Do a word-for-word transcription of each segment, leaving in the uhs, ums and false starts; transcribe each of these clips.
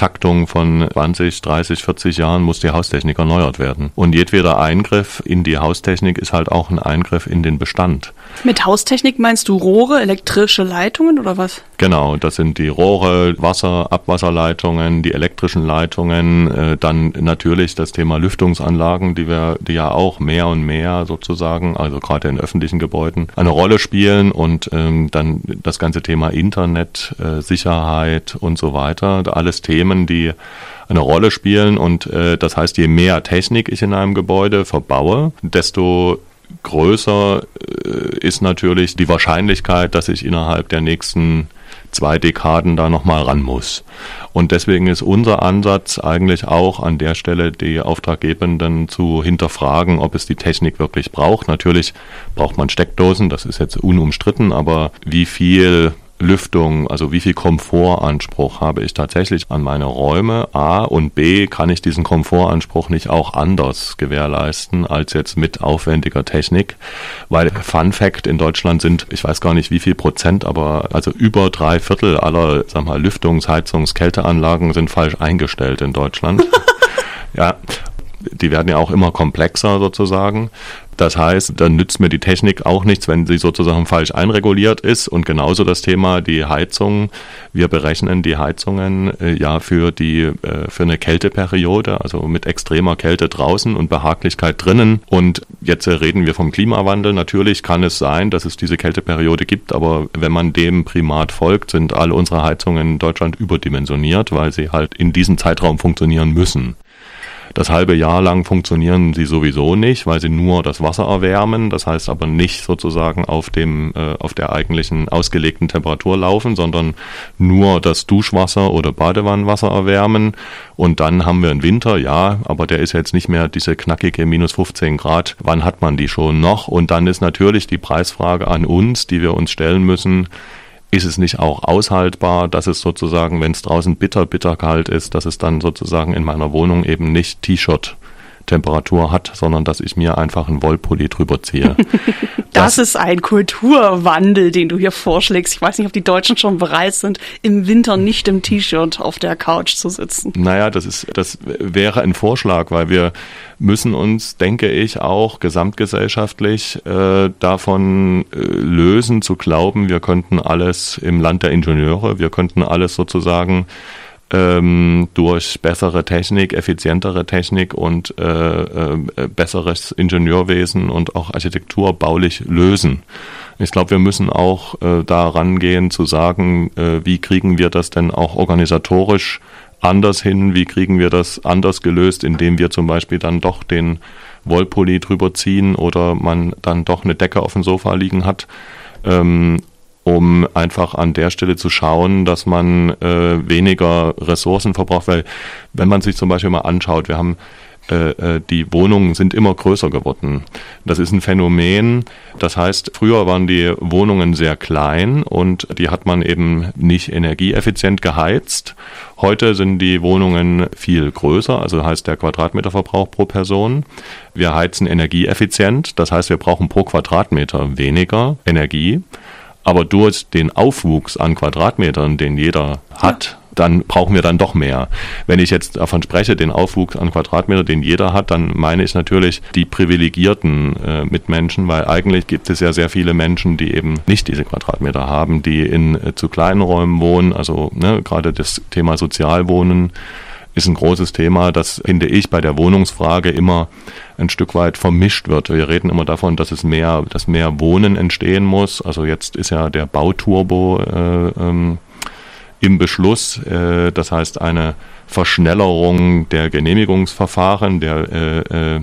Taktung von zwanzig, dreißig, vierzig Jahren muss die Haustechnik erneuert werden. Und jedweder Eingriff in die Haustechnik ist halt auch ein Eingriff in den Bestand. Mit Haustechnik meinst du Rohre, elektrische Leitungen oder was? Genau, das sind die Rohre, Wasser, Abwasserleitungen, die elektrischen Leitungen, äh, dann natürlich das Thema Lüftungsanlagen, die wir, die ja auch mehr und mehr sozusagen, also gerade in öffentlichen Gebäuden, eine Rolle spielen und ähm, dann das ganze Thema Internet, äh, Sicherheit und so weiter, alles Themen, die eine Rolle spielen und äh, das heißt, je mehr Technik ich in einem Gebäude verbaue, desto größer äh, ist natürlich die Wahrscheinlichkeit, dass ich innerhalb der nächsten zwei Dekaden da nochmal ran muss. Und deswegen ist unser Ansatz eigentlich auch an der Stelle, die Auftraggebenden zu hinterfragen, ob es die Technik wirklich braucht. Natürlich braucht man Steckdosen, das ist jetzt unumstritten, aber wie viel Lüftung, also wie viel Komfortanspruch habe ich tatsächlich an meine Räume, A, und B, kann ich diesen Komfortanspruch nicht auch anders gewährleisten als jetzt mit aufwendiger Technik, weil Fun Fact, in Deutschland sind, ich weiß gar nicht wie viel Prozent, aber also über drei Viertel aller, sag mal, Lüftungs-, Heizungs-, Kälteanlagen sind falsch eingestellt in Deutschland. Ja, die werden ja auch immer komplexer sozusagen. Das heißt, dann nützt mir die Technik auch nichts, wenn sie sozusagen falsch einreguliert ist. Und genauso das Thema die Heizung. Wir berechnen die Heizungen äh, ja für die äh, für eine Kälteperiode, also mit extremer Kälte draußen und Behaglichkeit drinnen. Und jetzt äh, reden wir vom Klimawandel. Natürlich kann es sein, dass es diese Kälteperiode gibt, aber wenn man dem Primat folgt, sind alle unsere Heizungen in Deutschland überdimensioniert, weil sie halt in diesem Zeitraum funktionieren müssen. Das halbe Jahr lang funktionieren sie sowieso nicht, weil sie nur das Wasser erwärmen. Das heißt aber nicht sozusagen auf dem äh, auf der eigentlichen ausgelegten Temperatur laufen, sondern nur das Duschwasser oder Badewannenwasser erwärmen. Und dann haben wir einen Winter, ja, aber der ist jetzt nicht mehr diese knackige minus fünfzehn Grad. Wann hat man die schon noch? Und dann ist natürlich die Preisfrage an uns, die wir uns stellen müssen. Ist es nicht auch aushaltbar, dass es sozusagen, wenn es draußen bitter, bitter kalt ist, dass es dann sozusagen in meiner Wohnung eben nicht T-Shirt-Temperatur hat, sondern dass ich mir einfach einen Wollpulli drüber ziehe. Das, das ist ein Kulturwandel, den du hier vorschlägst. Ich weiß nicht, ob die Deutschen schon bereit sind, im Winter nicht im T-Shirt auf der Couch zu sitzen. Naja, das ist, das wäre ein Vorschlag, weil wir müssen uns, denke ich, auch gesamtgesellschaftlich äh, davon äh, lösen, zu glauben, wir könnten alles im Land der Ingenieure, wir könnten alles sozusagen ähm, durch bessere Technik, effizientere Technik und äh, äh, besseres Ingenieurwesen und auch Architektur baulich lösen. Ich glaube, wir müssen auch äh, da rangehen, zu sagen, äh, wie kriegen wir das denn auch organisatorisch anders hin, wie kriegen wir das anders gelöst, indem wir zum Beispiel dann doch den Wollpulli drüber ziehen oder man dann doch eine Decke auf dem Sofa liegen hat, ähm, um einfach an der Stelle zu schauen, dass man äh, weniger Ressourcen verbraucht, weil wenn man sich zum Beispiel mal anschaut, wir haben äh, die Wohnungen sind immer größer geworden. Das ist ein Phänomen, das heißt, früher waren die Wohnungen sehr klein und die hat man eben nicht energieeffizient geheizt. Heute sind die Wohnungen viel größer, also heißt der Quadratmeterverbrauch pro Person. Wir heizen energieeffizient, das heißt, wir brauchen pro Quadratmeter weniger Energie. Aber durch den Aufwuchs an Quadratmetern, den jeder hat, dann brauchen wir dann doch mehr. Wenn ich jetzt davon spreche, den Aufwuchs an Quadratmeter, den jeder hat, dann meine ich natürlich die privilegierten äh, Mitmenschen, weil eigentlich gibt es ja sehr viele Menschen, die eben nicht diese Quadratmeter haben, die in äh, zu kleinen Räumen wohnen. Also ne, gerade das Thema Sozialwohnen ist ein großes Thema, das, finde ich, bei der Wohnungsfrage immer ein Stück weit vermischt wird. Wir reden immer davon, dass es mehr, dass mehr Wohnen entstehen muss. Also jetzt ist ja der Bauturbo äh, ähm, im Beschluss. Äh, das heißt eine Verschnellerung der Genehmigungsverfahren, der äh, äh,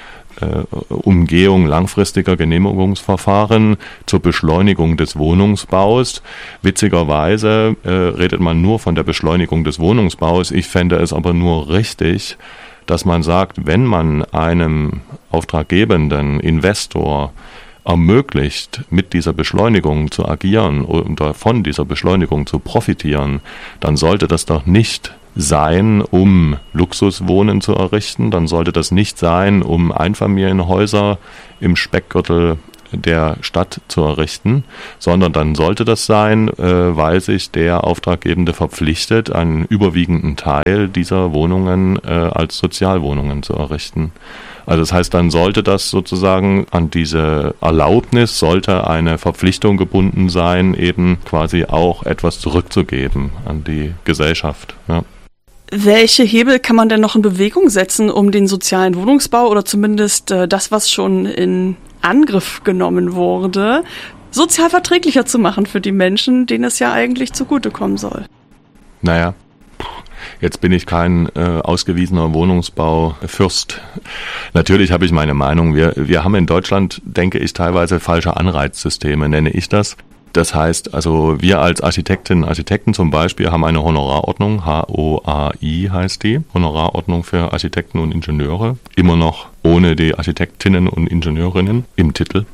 Uh, Umgehung langfristiger Genehmigungsverfahren zur Beschleunigung des Wohnungsbaus. Witzigerweise äh, redet man nur von der Beschleunigung des Wohnungsbaus. Ich fände es aber nur richtig, dass man sagt, wenn man einem auftraggebenden Investor ermöglicht, mit dieser Beschleunigung zu agieren oder von dieser Beschleunigung zu profitieren, dann sollte das doch nicht sein, um Luxuswohnen zu errichten, dann sollte das nicht sein, um Einfamilienhäuser im Speckgürtel der Stadt zu errichten, sondern dann sollte das sein, äh, weil sich der Auftraggebende verpflichtet, einen überwiegenden Teil dieser Wohnungen äh, als Sozialwohnungen zu errichten. Also das heißt, dann sollte das sozusagen an diese Erlaubnis, sollte eine Verpflichtung gebunden sein, eben quasi auch etwas zurückzugeben an die Gesellschaft. Ja. Welche Hebel kann man denn noch in Bewegung setzen, um den sozialen Wohnungsbau oder zumindest äh, das, was schon in Angriff genommen wurde, sozial verträglicher zu machen für die Menschen, denen es ja eigentlich zugutekommen soll? Naja. Jetzt bin ich kein äh, ausgewiesener Wohnungsbaufürst. Natürlich habe ich meine Meinung. Wir, wir haben in Deutschland, denke ich, teilweise falsche Anreizsysteme, nenne ich das. Das heißt, also wir als Architektinnen und Architekten zum Beispiel haben eine Honorarordnung, H O A I heißt die, Honorarordnung für Architekten und Ingenieure, immer noch ohne die Architektinnen und Ingenieurinnen im Titel.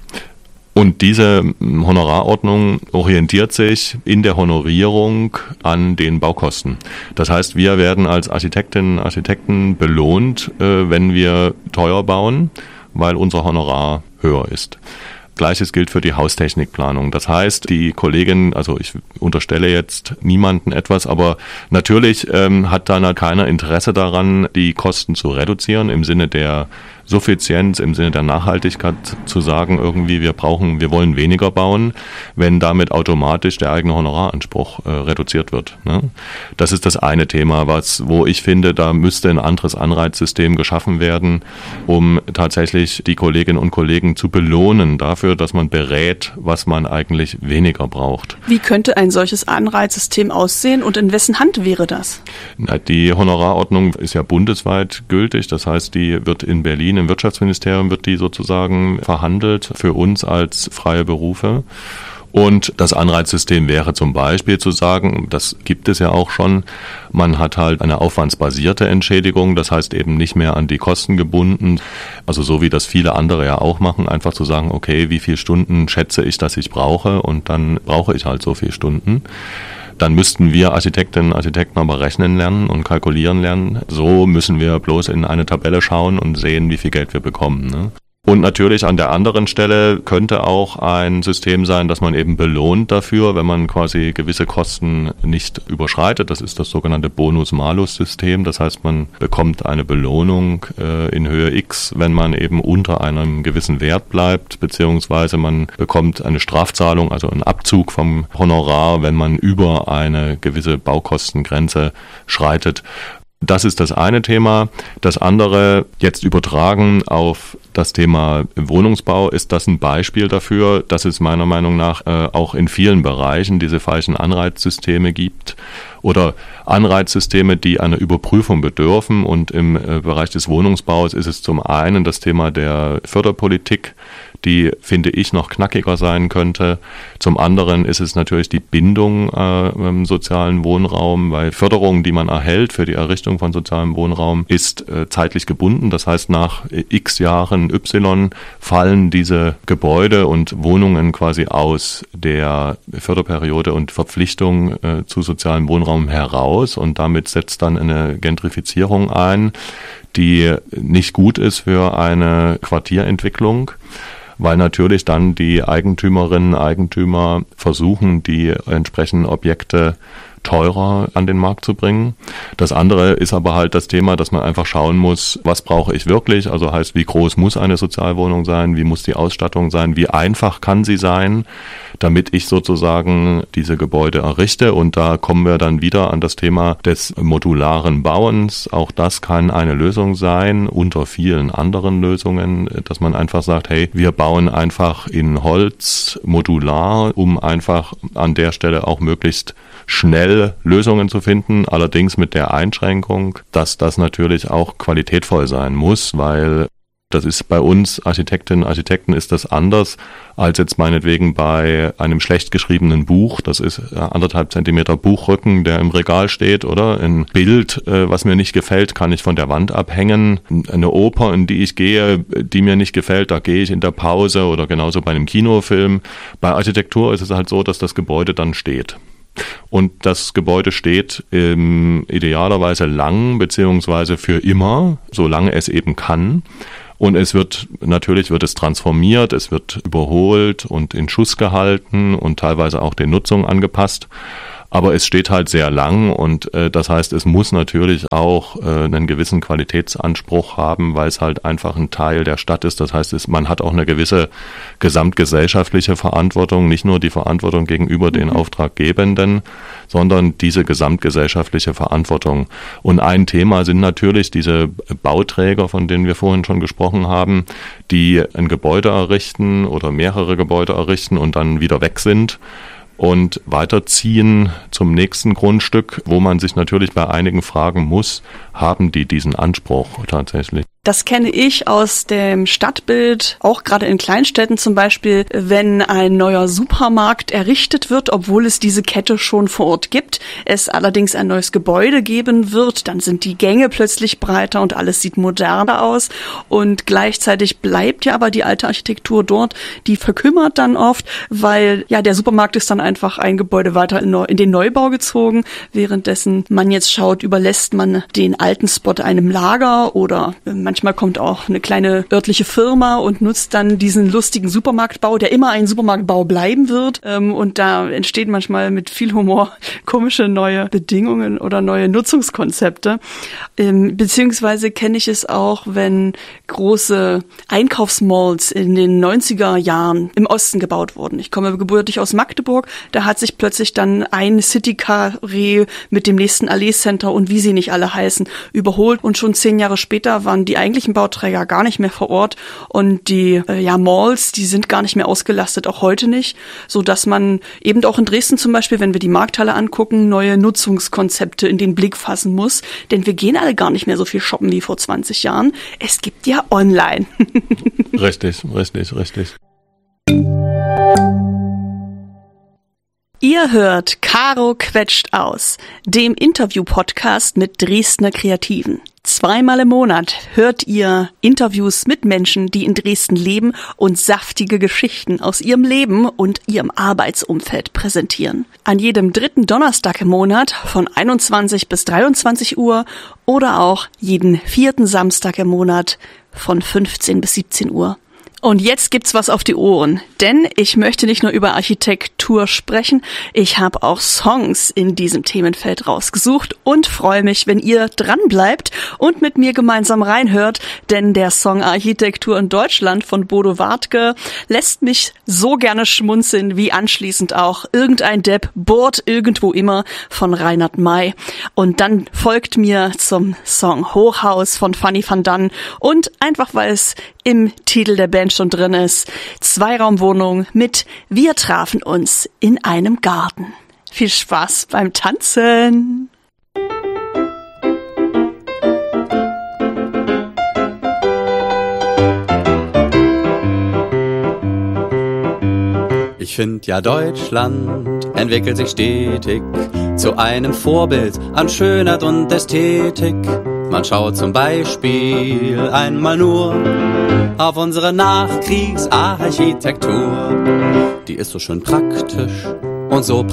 Und diese Honorarordnung orientiert sich in der Honorierung an den Baukosten. Das heißt, wir werden als Architektinnen und Architekten belohnt, wenn wir teuer bauen, weil unser Honorar höher ist. Gleiches gilt für die Haustechnikplanung. Das heißt, die Kollegin, also ich unterstelle jetzt niemanden etwas, aber natürlich ähm, hat da keiner Interesse daran, die Kosten zu reduzieren im Sinne der Suffizienz, im Sinne der Nachhaltigkeit zu sagen, irgendwie wir brauchen, wir wollen weniger bauen, wenn damit automatisch der eigene Honoraranspruch äh, reduziert wird. Ne? Das ist das eine Thema, was, wo ich finde, da müsste ein anderes Anreizsystem geschaffen werden, um tatsächlich die Kolleginnen und Kollegen zu belohnen dafür, dass man berät, was man eigentlich weniger braucht. Wie könnte ein solches Anreizsystem aussehen und in wessen Hand wäre das? Na, die Honorarordnung ist ja bundesweit gültig, das heißt, die wird in Berlin im Wirtschaftsministerium wird die sozusagen verhandelt für uns als freie Berufe. Und das Anreizsystem wäre zum Beispiel zu sagen, das gibt es ja auch schon, man hat halt eine aufwandsbasierte Entschädigung, das heißt eben nicht mehr an die Kosten gebunden, also so wie das viele andere ja auch machen, einfach zu sagen, okay, wie viele Stunden schätze ich, dass ich brauche und dann brauche ich halt so viele Stunden. Dann müssten wir Architektinnen und Architekten aber rechnen lernen und kalkulieren lernen. So müssen wir bloß in eine Tabelle schauen und sehen, wie viel Geld wir bekommen. Ne? Und natürlich an der anderen Stelle könnte auch ein System sein, dass man eben belohnt dafür, wenn man quasi gewisse Kosten nicht überschreitet. Das ist das sogenannte Bonus-Malus-System. Das heißt, man bekommt eine Belohnung äh, in Höhe X, wenn man eben unter einem gewissen Wert bleibt, beziehungsweise man bekommt eine Strafzahlung, also einen Abzug vom Honorar, wenn man über eine gewisse Baukostengrenze schreitet. Das ist das eine Thema. Das andere, jetzt übertragen auf das Thema Wohnungsbau, ist das ein Beispiel dafür, dass es meiner Meinung nach äh, auch in vielen Bereichen diese falschen Anreizsysteme gibt oder Anreizsysteme, die einer Überprüfung bedürfen. Und im äh, Bereich des Wohnungsbaus ist es zum einen das Thema der Förderpolitik, die, finde ich, noch knackiger sein könnte. Zum anderen ist es natürlich die Bindung äh, im sozialen Wohnraum, weil Förderung, die man erhält für die Errichtung von sozialem Wohnraum, ist äh, zeitlich gebunden. Das heißt, nach x Jahren Y fallen diese Gebäude und Wohnungen quasi aus der Förderperiode und Verpflichtung äh, zu sozialem Wohnraum heraus und damit setzt dann eine Gentrifizierung ein, die nicht gut ist für eine Quartierentwicklung, weil natürlich dann die Eigentümerinnen und Eigentümer versuchen, die entsprechenden Objekte teurer an den Markt zu bringen. Das andere ist aber halt das Thema, dass man einfach schauen muss, was brauche ich wirklich? Also heißt, wie groß muss eine Sozialwohnung sein? Wie muss die Ausstattung sein? Wie einfach kann sie sein, damit ich sozusagen diese Gebäude errichte? Und da kommen wir dann wieder an das Thema des modularen Bauens. Auch das kann eine Lösung sein, unter vielen anderen Lösungen, dass man einfach sagt, hey, wir bauen einfach in Holz modular, um einfach an der Stelle auch möglichst schnell Lösungen zu finden, allerdings mit der Einschränkung, dass das natürlich auch qualitätvoll sein muss, weil das ist bei uns Architektinnen und Architekten ist das anders als jetzt meinetwegen bei einem schlecht geschriebenen Buch. Das ist anderthalb Zentimeter Buchrücken, der im Regal steht, oder? Ein Bild, was mir nicht gefällt, kann ich von der Wand abhängen. Eine Oper, in die ich gehe, die mir nicht gefällt, da gehe ich in der Pause oder genauso bei einem Kinofilm. Bei Architektur ist es halt so, dass das Gebäude dann steht. Und das Gebäude steht ähm, idealerweise lang, beziehungsweise für immer, solange es eben kann. Und es wird, natürlich wird es transformiert, es wird überholt und in Schuss gehalten und teilweise auch den Nutzungen angepasst. Aber es steht halt sehr lang und äh, das heißt, es muss natürlich auch äh, einen gewissen Qualitätsanspruch haben, weil es halt einfach ein Teil der Stadt ist. Das heißt, es, man hat auch eine gewisse gesamtgesellschaftliche Verantwortung, nicht nur die Verantwortung gegenüber den Auftraggebenden, sondern diese gesamtgesellschaftliche Verantwortung. Und ein Thema sind natürlich diese Bauträger, von denen wir vorhin schon gesprochen haben, die ein Gebäude errichten oder mehrere Gebäude errichten und dann wieder weg sind und weiterziehen zum nächsten Grundstück, wo man sich natürlich bei einigen fragen muss, haben die diesen Anspruch tatsächlich? Das kenne ich aus dem Stadtbild, auch gerade in Kleinstädten zum Beispiel, wenn ein neuer Supermarkt errichtet wird, obwohl es diese Kette schon vor Ort gibt, es allerdings ein neues Gebäude geben wird, dann sind die Gänge plötzlich breiter und alles sieht moderner aus und gleichzeitig bleibt ja aber die alte Architektur dort, die verkümmert dann oft, weil ja der Supermarkt ist dann einfach ein Gebäude weiter in, Neu- in den Neubau gezogen, währenddessen man jetzt schaut, überlässt man den alten Spot einem Lager oder man Manchmal kommt auch eine kleine örtliche Firma und nutzt dann diesen lustigen Supermarktbau, der immer ein Supermarktbau bleiben wird. Und da entstehen manchmal mit viel Humor komische neue Bedingungen oder neue Nutzungskonzepte. Beziehungsweise kenne ich es auch, wenn große Einkaufsmalls in den neunziger Jahren im Osten gebaut wurden. Ich komme gebürtig aus Magdeburg. Da hat sich plötzlich dann ein City-Carré mit dem nächsten Allee-Center und wie sie nicht alle heißen, überholt. Und schon zehn Jahre später waren die eigentlichen Bauträger gar nicht mehr vor Ort und die äh, ja Malls, die sind gar nicht mehr ausgelastet, auch heute nicht, so dass man eben auch in Dresden zum Beispiel, wenn wir die Markthalle angucken, neue Nutzungskonzepte in den Blick fassen muss, denn wir gehen alle gar nicht mehr so viel shoppen wie vor zwanzig Jahren. Es gibt ja online. Richtig, richtig, richtig. Ihr hört Caro quetscht aus, dem Interview-Podcast mit Dresdner Kreativen. Zweimal im Monat hört ihr Interviews mit Menschen, die in Dresden leben und saftige Geschichten aus ihrem Leben und ihrem Arbeitsumfeld präsentieren. An jedem dritten Donnerstag im Monat von einundzwanzig bis dreiundzwanzig Uhr oder auch jeden vierten Samstag im Monat von fünfzehn bis siebzehn Uhr. Und jetzt gibt's was auf die Ohren, denn ich möchte nicht nur über Architektur sprechen, ich habe auch Songs in diesem Themenfeld rausgesucht und freue mich, wenn ihr dran bleibt und mit mir gemeinsam reinhört, denn der Song Architektur in Deutschland von Bodo Wartke lässt mich so gerne schmunzeln, wie anschließend auch Irgendein Depp bohrt irgendwo immer von Reinhard May. Und dann folgt mir zum Song Hochhaus von Fanny van Dan und einfach weil es im Titel der Band schon drin ist, Zweiraumwohnung mit Wir trafen uns in einem Garten. Viel Spaß beim Tanzen! Ich find ja, Deutschland entwickelt sich stetig zu einem Vorbild an Schönheit und Ästhetik. Man schaut zum Beispiel einmal nur auf unsere Nachkriegsarchitektur. Die ist so schön praktisch und so